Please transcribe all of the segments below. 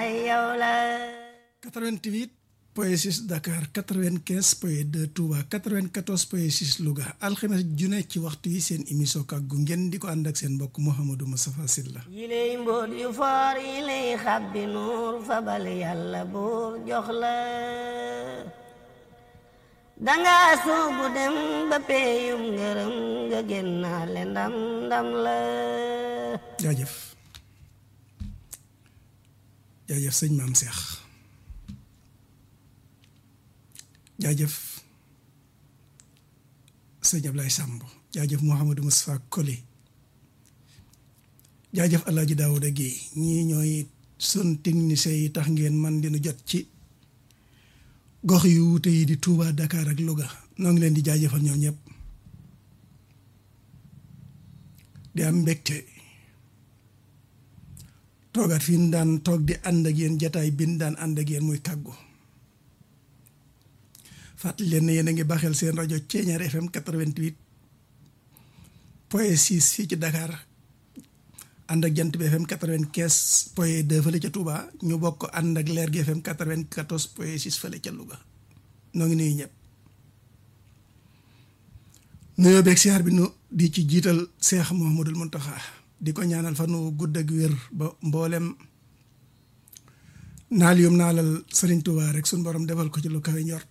yow la 88 point 6 Dakar 95 point 2 Touba 94 point 6 Louga alxames june ci waxtu yi seen émission kàggu ngeen di ko ànd ak seen mbokk Mouhamadou Moustapha Sylla yi lay mbóot yu foor yi lay xabbi nuur fabal yàlla buur jox la danga soobu dem ba peeyum ngërëm nga génnaale ndam la jaajëf sëñ Maam Cheikh jaajëf sëñ Ablaye Samb jaajëf Mouhamadou Moustapha Koli jaajëf Alaaji Daouda Guèye ñii ñooy sun techniciens yi tax ngeen man dinu jot ci gox yu wuute yi di Touba Dakar ak Louga noo ngi leen di jaajëfal ñoom ñëpp di am mbégte toogaat fi ñu daan toog di ànd ak yéen jataay bi ñu daan ànd ak yéen muy kàggu fàttali leen ne yéen a ngi baaxel seen rajo Ceeñaar FM 88 point 6 fii ci Dakar ànd ak Jant bi FM 95 point 2 fële ca Touba ñu bokk ànd ak Leer gi FM 94 point 6 fële ca Louga noo ngi nuyu ñëpp nuyoo beeg siyaar bi nu di ci jiital Cheikh Mouhamadoul Mountakha di ko ñaanal fa nu gudd ak wér ba mboolem naal yum naalal Serigne Touba rek suñu borom defal ko ci lu kawe njort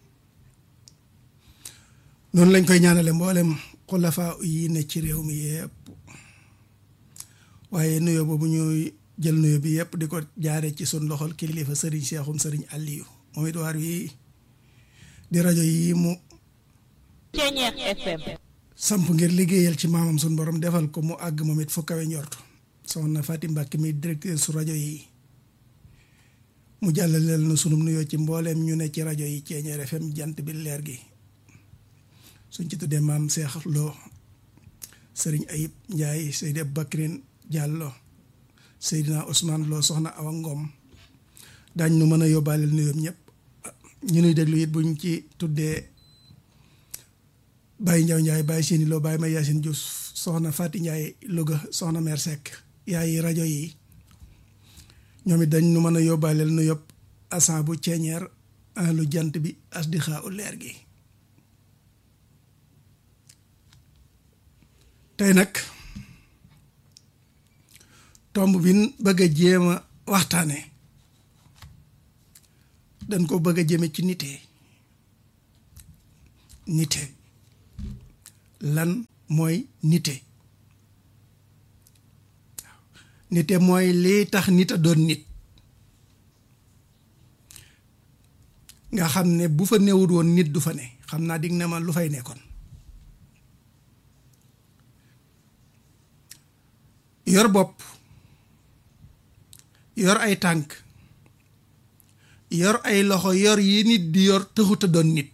noonu lañ koy ñaanale mboolem xulafaa yi ne ci réew mi yëpp waaye nuyoo boobu ñuy jël nuyoo bi yëpp di ko jaare ci sun loxol kilifa Serigne Cheikhoum Serigne Aliou moom it waar wi di rajo yi mu Ceeñeer FM samp ngir liggéeyal ci maamam sun borom defal ko mu àgg moom it fu kawe njort soxna Fatim Mbàkke mi directeur su rajo yi mu jàllaleel na sunum nuyoo ci mbooleem ñu ne ci rajo yi Ceeñeer FM jant bi leer gi suñ ci tuddee maam Cheikh Lo Serigne Ayib Ndiaye Seydi Bakrin Diallo Seydina Ousmane Lo soxna Awa Ngom daañ nu mën a yóbbaaleel nuyoom ñëpp ñu nuy déglu it buñ ci tuddee Baye Ndiaw Ndiaye Baye Sini Lo Baye May Yacine Diouf soxna Fati Ndiaye Louga soxna Mère Seck yaay rajo yi ñoom it dañ nu mën a yóbbaaleel nu yóbb asan bu Ceeñeer lu jant bi as di xaa u leer gi tey nag tomb bi bëgg a jéem a waxtaane dañ ko bëgg a jëme ci nite lan mooy nite mooy lii tax nit a doon nit nga xam ne bu fa newut woon nit du fa ne xam naa dig na ma lu fay nekkoon yor bopp yor ay tànk yor ay loxo yor yi nit di yor taxut a doon nit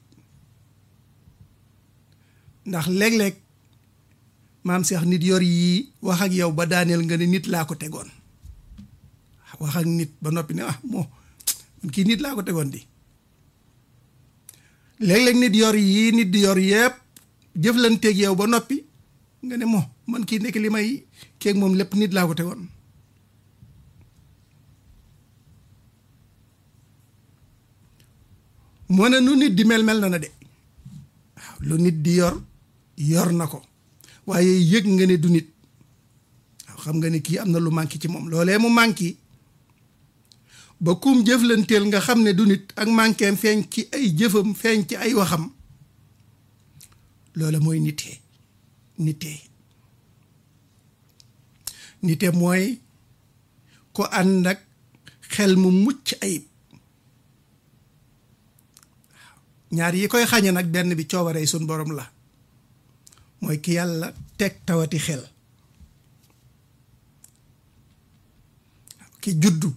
ndax léeg-léeg maam Cheikh nit yor yii wax ak yow ba daaneel nga ne nit laa ko tegoon wax ak nit ba noppi ne moo kii nit laa ko tegoon di léeg-léeg nit yor yii nit di yor yépp jëflanteeg yow ba noppi nga ne man kii nekk li may keeg moom lépp nit laa ko tegoon moo ne nu nit di mel na de waaw lu nit di yor na ko waaye yëg nga ne du nit waaw xam nga ne kii am na lu manqué ci moom loolee mu manqué ba kum jëflanteel nga xam ne du nit ak manquéem feeñ ci ay jëfam feeñ ci ay waxam loola mooy nite mooy ko ànd ak xel mu mucc ayib ñaar yi koy xañe nag benn bi coobaree sun borom la mooy ki yàlla teg tawati xel ki juddu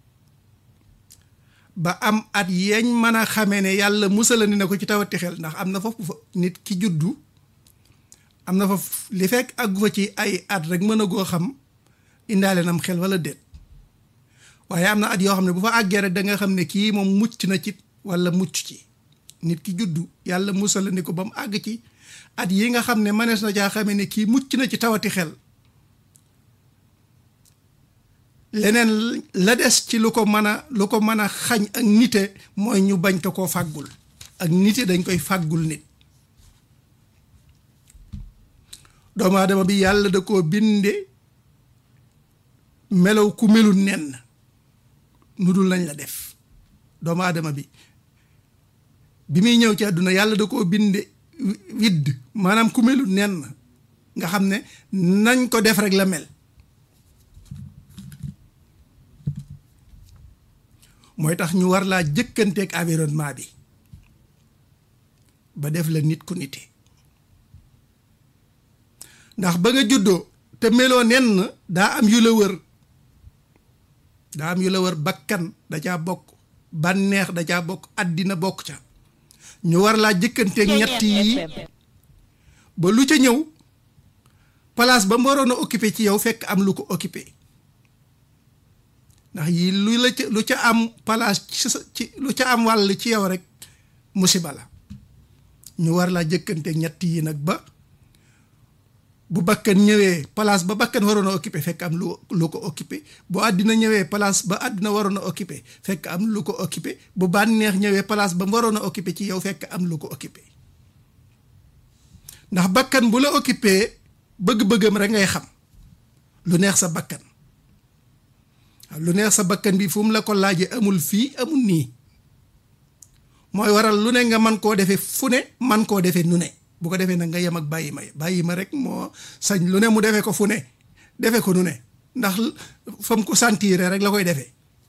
ba am at yeñ mën a xamee ne yàlla musalandi na ko ci tawati xel ndax am na foofu fa nit ki juddu am na foofu li fekk àggu fa ci ay at rek mën a goo xam indaale nam xel wala déet waaye am na at yoo xam ne bu fa àggee rek da nga xam ne kii moom mucc na ci wala mucc ci nit ki juddu yàlla musalandi ko ba mu àgg ci at yi nga xam ne mënees na caa xamee ne kii mucc na ci tawati xel leneen la des ci lu ko mën a xañ ak nite mooy ñu bañ ko koo fàggul. ak nite dañ koy fàggul nit. doomu aadama bi yàlla da koo binde melaw ku melul nen nu dul lañ la def. doomu aadama bi muy ñëw ci àdduna yàlla da koo binde widd maanaam ku melul nen nga xam ne nañ ko def rek la mel. mooy tax ñu war laa jëkkanteeg environnement bi ba def la nit ku nite. ndax ba nga juddoo te meloo nen daa am yu la wër. daa am yu la wër, bakkan da caa bokk, bànneex da caa bokk, àddina bokk ca. ñu war laa jëkkanteeg ñett yi ba lu ca ñëw place ba mu waroon a occupé ci yow fekk am lu ko occupé. ndax yi lu ca am place ci lu ca am wàll ci yow rek musiba la. ñu war laa jëkkanteeg ñett yi nag ba bu bakkan ñëwee place ba bakkan waroon a occupé fekk am lu ko occupé. bu àddina ñëwee place ba àddina waroon a occupé fekk am lu ko occupé. bu bànneex ñëwee place ba mu waroon a occupé ci yow fekk am lu ko occupé. ndax bakkan bu la occupé bëgg-bëggam rek ngay xam lu neex sa bakkan. lu neex sa bakkan bi fu mu la ko laajee amul fii amul nii mooy waral lu ne nga man koo defee fu ne man koo defee nu ne. bu ko defee nag nga yem ak bàyyi ma rek moo sañ lu ne mu defee ko fu ne defee ko nu ne ndax fa mu ko sentir rek la koy defee.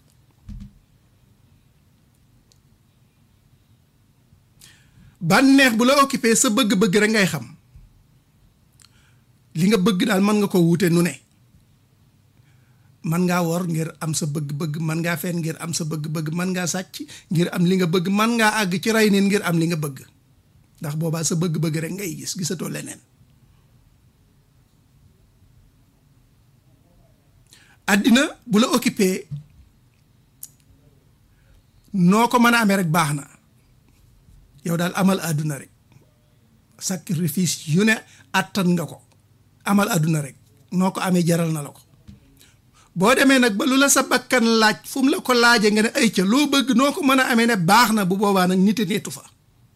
bànneex bu la occupé sa bëgg-bëgg rek ngay xam li nga bëgg daal mën nga ko wuute nu ne. man ngaa wor ngir am sa bëgg-bëgg, man ngaa fen ngir am sa bëgg-bëgg, man ngaa sàcc ngir am li nga bëgg, man ngaa àgg ci rey nit ngir am li nga bëgg. ndax boobaa sa bëgg-bëgg rek ngay gisatoo leneen. àddina bu la occupé noo ko mën a amee rek baax na yow daal amal àdduna rek sacrifice yu ne attan nga ko amal àdduna rek noo ko amee jaral na la ko. boo demee nag ba lu la sa bakkan laaj fu mu la ko laajee nga ne ay ca loo bëgg noo ko mën a amee ne baax na bu boobaa nag nit a neetu fa.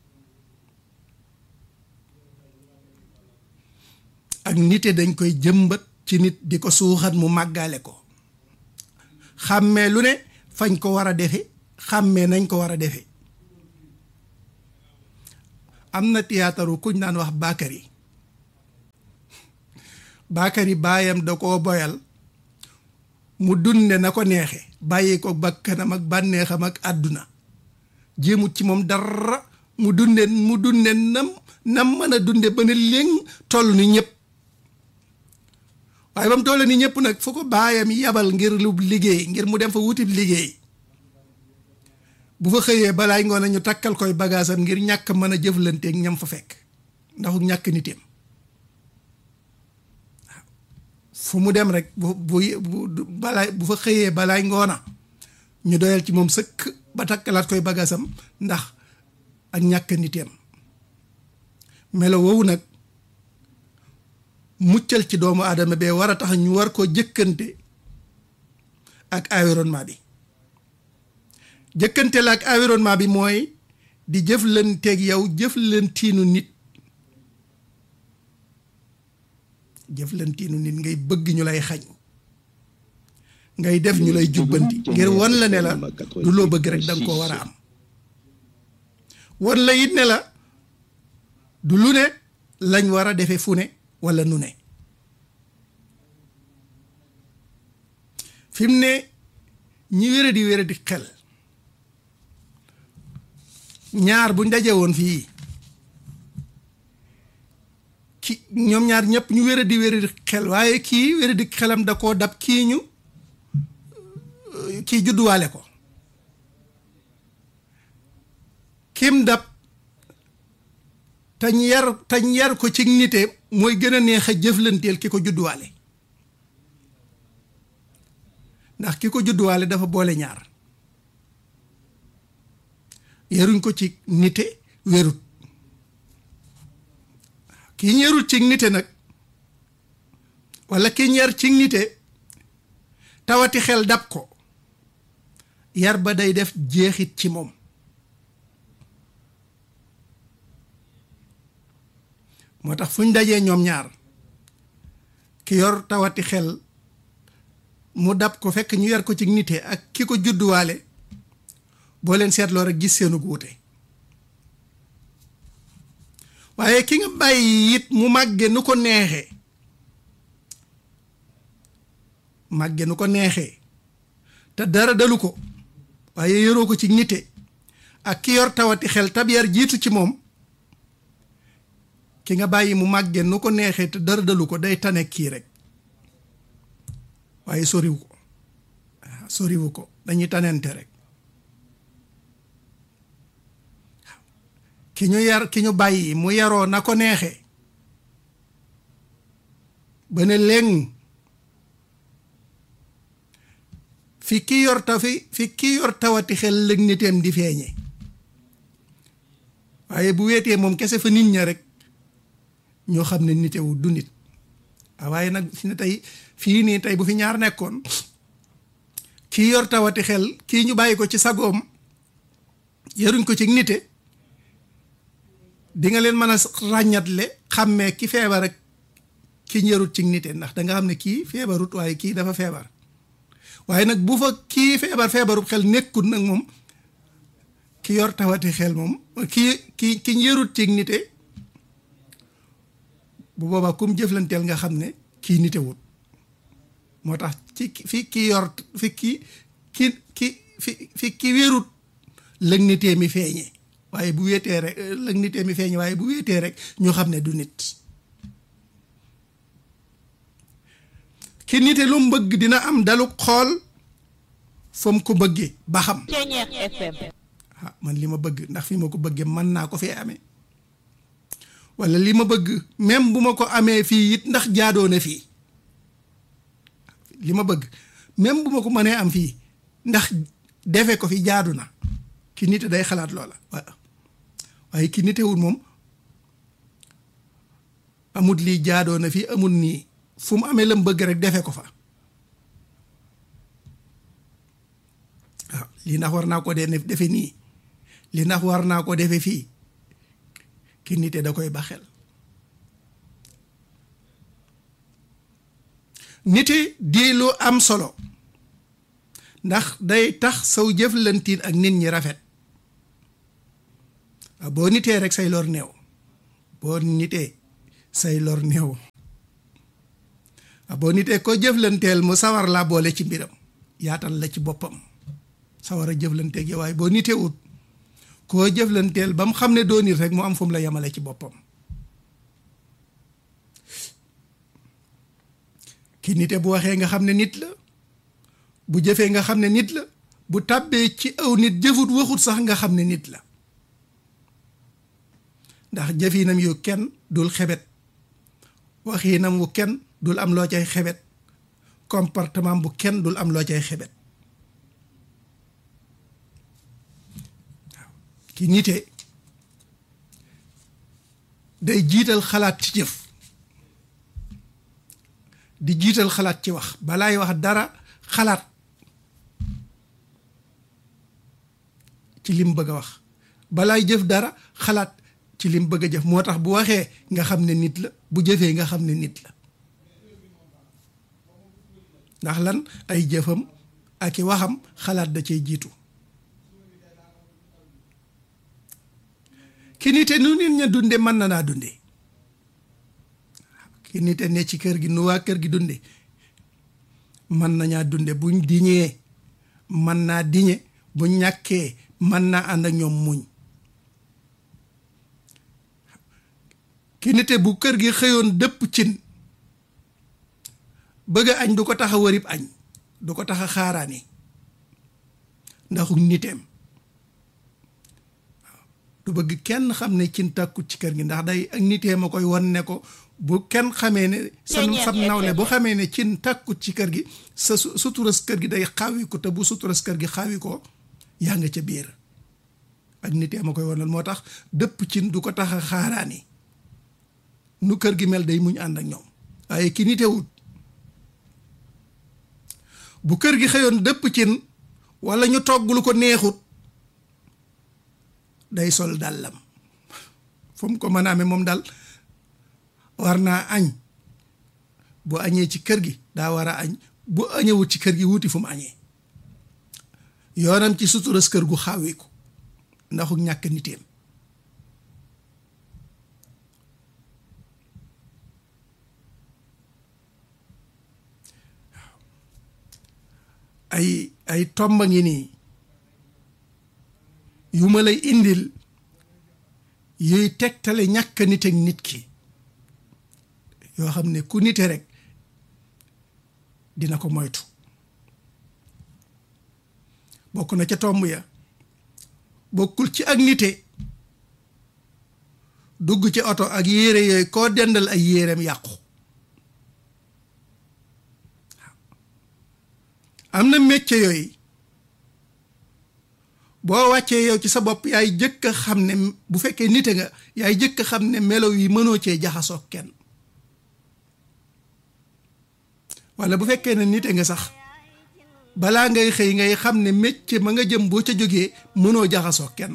ak nite dañ koy jëmbat ci nit di ko suuxat mu màggaale ko xàmmee lu ne fañ ko war a defe xàmmee nañ ko war a defe. am na théâtre kuñ naan wax Bakary baayam da koo boyal mu dunde na ko neexe bàyyi ko bakkanam ak bànneexam ak àdduna jéemut ci moom dara mu dunde nam mën a dunde ba ne léng toll ni ñëpp. waaye ba mu toll ni ñëpp nag fu ko baayam yabal ngir lu liggéey ngir mu dem fa wutib liggéey bu fa xëyee balaay ngoon ñu takkal koy bagaasam ngir ñàkk mën a jëflanteeg ñam fa fekk ndaxu ñàkk niteem. fu mu dem rek bu fa xëyee balaay ngoona ñu doyal ci moom sëkk ba takkalaat koy bagaasam ndax ak ñàkk niteem. melo woowu nag muccal ci doomu aadama bee war a tax ñu war koo jëkkante ak environnement bi. jëkkante la ak environnement bi mooy di jëflanteeg yow jëflantiinu nit. jëflantiinu nit ngay bëgg ñu lay xañ ngay def ñu lay jubbanti ngir wan la ne la du loo bëgg rek danga koo war a am. wan la it ne la du lu ne lañ war a defe fu ne wala nu ne. fi mu ne ñi wéradi xel ñaar buñ daje woon fii ki ñoom ñaar ñëpp ñu wéradi xel waaye kii wéradi xelam da koo dab kii judduwaale ko kim dab tañ yar ko ci nite mooy gën a neex a jëflanteel ki ko judduwaale ndax ki ko judduwaale dafa boole ñaar yaruñ ko ci nite wérut kii ñerul ci nite nag walla ki ñer ci nite tawati xel dab ko yar ba day def jeexit ci moom moo tax fu ñu dajee ñoom ñaar ki yor tawati xel mu dab ko fekk ñu yar ko ci nite ak ki ko judduwaale boo leen seetloo rek gis seenu wuute waaye ki nga bàyyi it mu màgge nu ko neexee te dara dalu ko waaye yoroo ko ci nite ak ki yor tawati xel tab yar jiitu ci moom ki nga bàyyi mu màgge nu ko neexee te dara dalu ko day tane kii rek waaye soriwu ko dañuy tanente rek ki ñu bàyyi mu yaroo na ko neexee ba ne léng fi ki yor tawati xel lëg niteem di feeñe waaye bu weetee moom kese fa nit ña rek ñoo xam ne nitewu du nit waaye nag fii nii tey bu fi ñaar nekkoon kii yor tawati xel kii ñu bàyyi ko ci sagoom yaruñ ko ci nite di nga leen mën a ràññatle xàmmee ki feebar ak ki ñërut ci nite ndax da nga xam ne kii feebarut waaye kii dafa feebar waaye nag bu fa kii feebarub xel nekkut nag moom ki yor tawati xel moom ki ñërut ci nite bu boobaa kum jëflanteel nga xam ne kii nite wut moo tax fi ki wérut lëg nitee mi feeñe waaye bu wéetee rek lëg nitee mi feeñe waaye bu wéetee rek ñu xam ne du nit ki nite lu mu bëgg dina am dalu xool fa mu ko bëggee ba xam man li ma bëgg ndax fi ma ko bëggee mën naa ko fee amee wala li ma bëgg même bu ma ko amee fii it ndax jaadoo na fii li ma bëgg même bu ma ko mënee am fii ndax defe ko fi jaadu na ki nite day xalaat loola waaye ki nitewul moom amut lii jaadoo na fii amut nii fu mu amee la mu bëgg rek defe ko fa waaw lii ndax war naa ko defe nii lii ndax war naa ko defe fii ki nite da koy baxel nite di lu am solo ndax day tax saw jëflantiin ak nit ñi rafet boo nitee rek say lor néew boo nitee say lor néew boo nitee ko jëflanteel mu sawar laa boole ci mbiram yaatal la ci boppam sawar a jëflanteeg yow waaye boo nitee wut koo jëflanteel ba mu xam ne doo nit rek mu am fu mu la yemale ci boppam ki nite bu waxee nga xam ne nit la bu jëfee nga xam ne nit la bu tàbbee ci aw nit jëfut waxut sax nga xam ne nit la ndax jëfinam yu kenn dul xebet waxinam wu kenn dul am loo cay xebet comportement bu kenn dul am loo cay xebet waaw ki nite day jiital xalaat ci jëf di jiital xalaat ci wax balaay wax dara xalaat ci lim bëgg a wax balaay jëf dara xalaat ci lim bëgg a jëf moo tax bu waxee nga xam ne nit la bu jëfee nga xam ne nit la ndax lan ay jëfam ak i waxam xalaat da cay jiitu ki nite nu nit ña dunde mën na naa dunde ki nite ne ci kër gi nu waa kër gi dunde mën nañaa dunde buñ diñee mën naa diñe buñ ñàkkee mën naa ànd ak ñoom muñ ki nite bu kër gi xëyoon dëpp cin bëgg añ du ko tax a wërib añ du ko tax a xaaraani ndaxu niteem du bëgg kenn xam ne cin tàkkut ci kër gi ndax day ak niteem a koy won ne ko bu kenn xamee ne sam nawle bu xamee ne cin tàkkut ci kër gi sa suturas kër gi day xaawi ko te bu suturas kër gi xaawi ko yaa nga ca biir ak niteem a koy wonal moo tax dëpp cin du ko tax a xaaraani nu kër gi mel day muñ ànd ak ñoom waaye ki nitewut bu kër gi xëyoon dëpp cin walla ñu togg lu ko neexut day sol dàllam fu mu ko mën a amee moom daal war naa añ bu añee ci kër gi daa war a añ bu añewut ci kër gi wuti fu mu añee yoonam ci suturas kër gu xaawiku ndaxu ñàkk niteem ay tomba ngi nii yu ma lay indil yuy tegtale ñàkk nite ak nit ki yoo xam ne ku nite rek dina ko moytu bokk na ca tomb ya bokkul ci ak nite dugg ci oto ak yére yooyu koo dendal ay yéreem yàqu am na métier yooyu boo wàccee yow ci sa bopp yaay jëkk a xam ne bu fekkee nite nga yaay jëkk a xam ne melo yi mënoo cee jaxasoo kenn walla bu fekkee ne nite nga sax balaa ngay xëy ngay xam ne métier ma nga jëm boo ca jógee mënoo jaxasoo kenn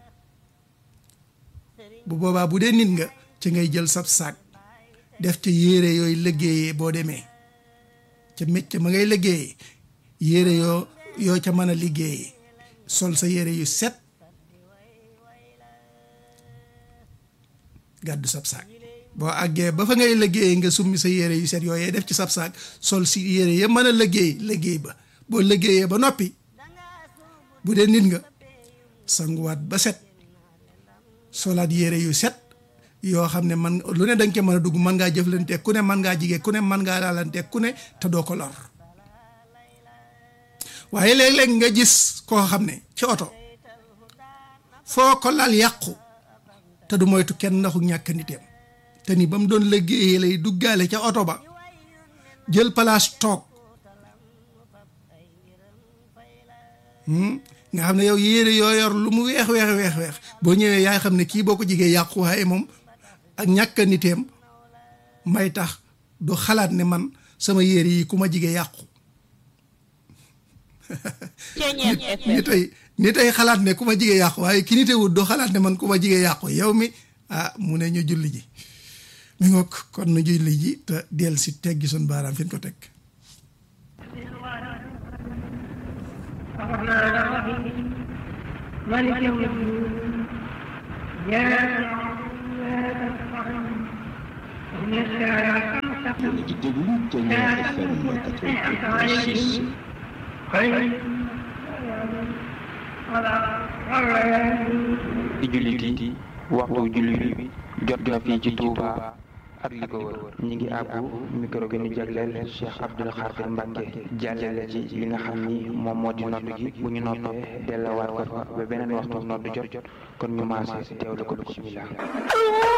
bu boobaa bu dee nit nga ci ngay jël sab saak def ca yére yooyu liggéeyee boo demee ca métier ma ngay liggéeyee yére yoo ca mën a liggéeyee sol sa yére yu set gàddu sab saak boo àggee ba fa ngay liggéeyee nga summi sa yére yu set yooyee def ci sab saak sol si yére ya mën a liggéey ba boo liggéeyee ba noppi bu dee nit nga sanguwaat ba set solaat yére yu set yoo xam ne man lu ne danga ca mën a dugg mën ngaa jëflante ku ne mën ngaa jigee ku ne mën ngaa laalante ku ne te doo ko lor waaye léeg-léeg nga gis koo xam ne ci oto foo ko lal yàqu te du moytu kenn ndaxu ñàkk niteem te ni ba mu doon liggéeyee lay duggaale ca oto ba jël place toog nga xam ne yow yére yoo yor lu mu weex boo ñëwee yaay xam ne kii boo ko jigee yàqu waaye moom ak ñàkk niteem may tax du xalaat ne man sama yére yi ku ma jigee yàqu ni tey xalaat ne ku ma jigee yàqu waaye ki nite wut doo xalaat ne man ku ma jigee yàqu yow mi mu ne ñu julli ji mi ngoog kon nu julli ji te del si teggi sun baaraam fi ñu ko teg di jullit yi waxtu julli bi jot na fii ci Touba ak li ko wër ñi ngi àbbu micro bi ñu jagleel Cheikh Abdoul Khadir Mbacke jàllale ci li nga xam ni moom moo di nodd gi bu ñu noppee delluwaat ko fa ba beneen waxtu nodd jot kon ñu maase teewlu ko bismillah